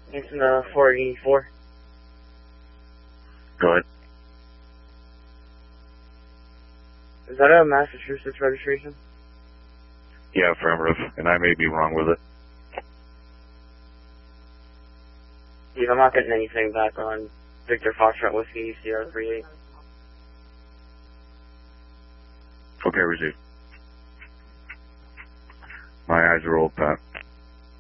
It's in 484. Go ahead. Is that a Massachusetts registration? Yeah, affirmative, and I may be wrong with it. Steve, I'm not getting anything back on Victor Foxtrot Whiskey Sierra 38. Okay, received. My eyes are old, Pat.